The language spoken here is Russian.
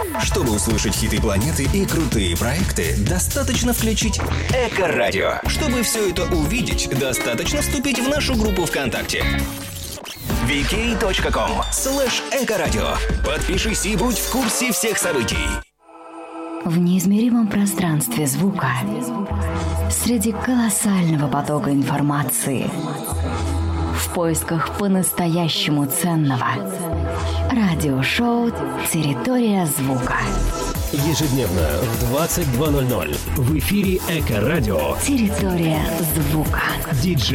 Чтобы услышать хиты планеты и крутые проекты, достаточно включить Эко-радио. Чтобы все это увидеть, достаточно вступить в нашу группу ВКонтакте. vk.com/экорадио. Подпишись и будь в курсе всех событий. В неизмеримом пространстве звука, среди колоссального потока информации, в поисках по-настоящему ценного. Радиошоу «Территория звука». Ежедневно в 22:00 в эфире Эко-радио. «Территория звука». Диджей